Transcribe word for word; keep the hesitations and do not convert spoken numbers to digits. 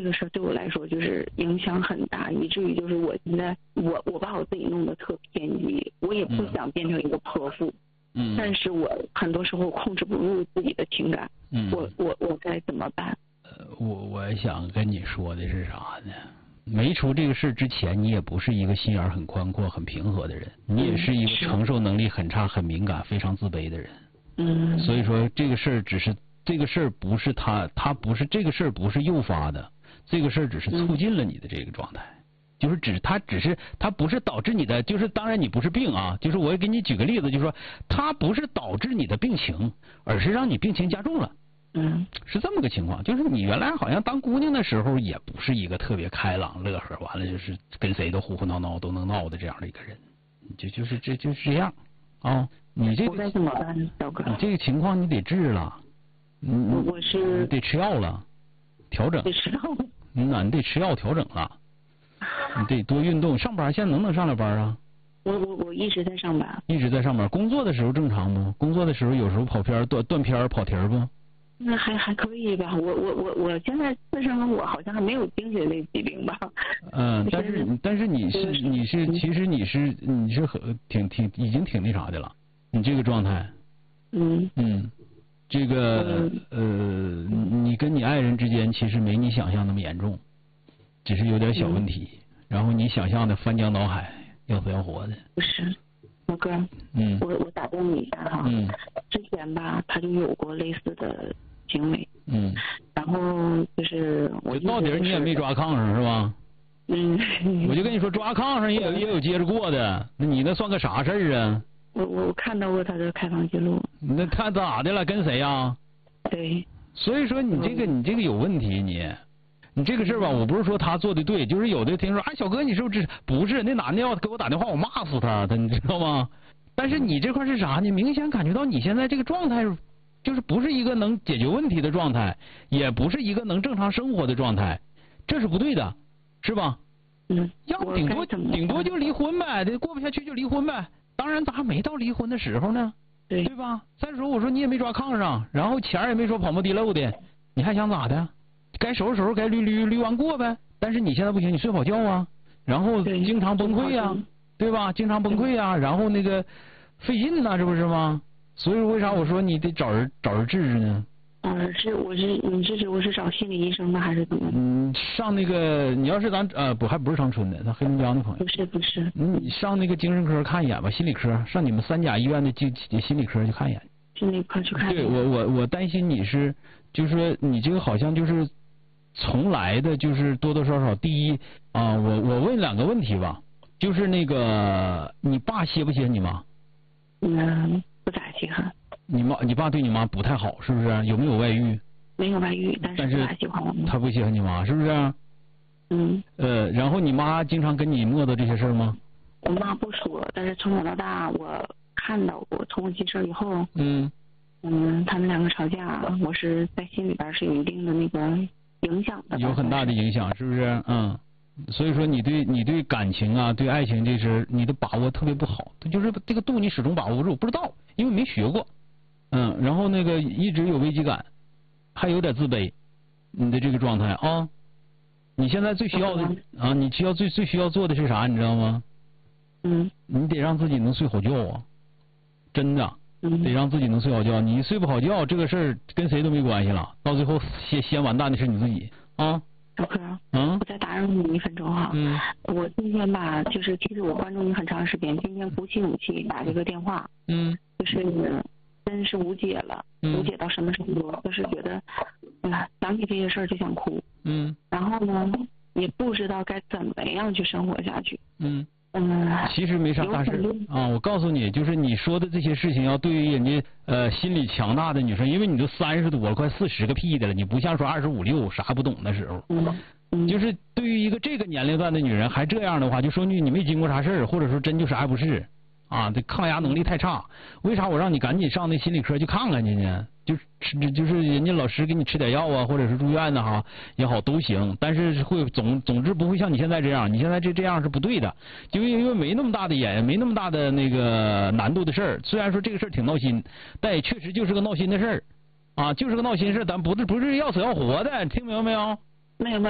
这个事儿对我来说就是影响很大，以至于就是我现在我我把我自己弄得特偏激，我也不想变成一个泼妇，嗯，但是我很多时候控制不住自己的情感，嗯，我我我该怎么办？ 呃，我我想跟你说的是啥呢？没出这个事之前，你也不是一个心眼很宽阔、很平和的人，你也是一个承受能力很差、很敏感、非常自卑的人。嗯，所以说这个事儿只是这个事儿不是他，他不是这个事儿不是诱发的，这个事儿只是促进了你的这个状态，嗯、就是只他只是他不是导致你的，就是当然你不是病啊，就是我给你举个例子，就是说他不是导致你的病情，而是让你病情加重了。嗯，是这么个情况，就是你原来好像当姑娘的时候也不是一个特别开朗乐呵，完了就是跟谁都胡胡闹闹都能闹的这样的一个人，就就是这就是这样啊。你这个我该怎么办，小哥？ 你这个情况你得治了， 嗯，我是你得吃药了，调整。 得吃药。 嗯呐，你得吃药调整了，你得多运动。上班现在能不能上来班啊？ 我我我一直在上班。 一直在上班，工作的时候正常不？工作的时候有时候跑偏断断片跑题不？ 那还还可以吧，我我我我现在自身我好像还没有精神类疾病吧。 嗯，但是但是你是你是其实你是你是很挺挺已经挺那啥的了，你这个状态。嗯嗯，这个呃，你跟你爱人之间其实没你想象那么严重，只是有点小问题，嗯、然后你想象的翻江倒海，要死要活的。 不是。老哥，嗯，我我打断你一下哈，嗯，之前吧，他就有过类似的行为，嗯，然后就是我到底你也没抓炕上是吧？嗯，我就跟你说抓炕上也有也有接着过的，那你那算个啥事儿啊？ 我我看到过他的开房记录。 那他咋的了？跟谁呀？ 对。 所以说你这个你这个有问题，你你这个事儿吧，我不是说他做的对，就是有的听说，哎，小哥你是不是不是那男的要给我打电话，我骂死他，他你知道吗？但是你这块是啥呢？明显感觉到你现在这个状态，就是不是一个能解决问题的状态，也不是一个能正常生活的状态，这是不对的，是吧？ 嗯。 要不顶多顶多就离婚呗，这过不下去就离婚呗。当然咱还没到离婚的时候呢， 对对吧？再说我说你也没抓炕上，然后钱也没说跑没地漏的，你还想咋的？该收拾收拾，该捋捋捋完过呗。但是你现在不行，你睡不好觉啊，然后经常崩溃呀、啊，对吧？经常崩溃呀、啊，然后那个费劲呐、啊，这不是吗？所以为啥我说你得找人找人治治呢？ 嗯，是我是你是指我是找心理医生呢，还是怎么？ 嗯，上那个你要是咱呃不还不是长春的，咱黑龙江的朋友。 不是不是。 你上那个精神科看一眼吧，心理科上你们三甲医院的精心理科去看一眼。 心理科去看一眼。 对我我我担心你是，就是说你这个好像就是从来的，就是多多少少第一啊，我我问两个问题吧，就是那个你爸稀不稀罕你妈？ 嗯，不咋稀罕。 你妈，你爸对你妈不太好，是不是？有没有外遇？ 没有外遇，但是他喜欢我妈。 他不喜欢你妈，是不是？ 嗯。 呃，然后你妈经常跟你磨叨这些事儿吗？ 我妈不说，但是从小到大我看到过，从我记事以后，嗯嗯，他们两个吵架，我是在心里边是有一定的那个影响的。 有很大的影响，是不是？嗯。所以说你对你对感情啊，对爱情这事你的把握特别不好，就是这个度你始终把握不住，不知道，因为没学过。嗯，然后那个一直有危机感，还有点自卑，你的这个状态啊，你现在最需要的啊，你需要最最需要做的是啥，你知道吗？ 嗯， 你得让自己能睡好觉啊，真的，得让自己能睡好觉。你一睡不好觉，这个事儿跟谁都没关系了，到最后先先完蛋的是你自己啊。 小柯，嗯，我再打扰你一分钟哈。嗯，我今天吧，就是其实我关注你很长时间，今天鼓起勇气打这个电话，嗯，就是真是无解了，嗯、无解到什么程度？就是觉得，哎呀，想起这些事儿就想哭，嗯，然后呢，也不知道该怎么样去生活下去，嗯。嗯， 其实没啥大事啊，我告诉你，就是你说的这些事情，要对于人家呃心理强大的女生，因为你都三十多了，快四十个屁的了，你不像说二十五六啥不懂的时候，嗯嗯、就是对于一个这个年龄段的女人还这样的话，就说你你没经过啥事儿，或者说真就啥也不是啊，这抗压能力太差。为啥我让你赶紧上那心理科去看看去呢？就吃就是人家老师给你吃点药啊，或者是住院的哈也好都行，但是会总总之不会像你现在这样，你现在这这样是不对的，就因为没那么大的眼，没那么大的那个难度的事儿。虽然说这个事儿挺闹心，但也确实就是个闹心的事儿啊，就是个闹心事儿，咱不是不是要死要活的，听明白没有？ 没有。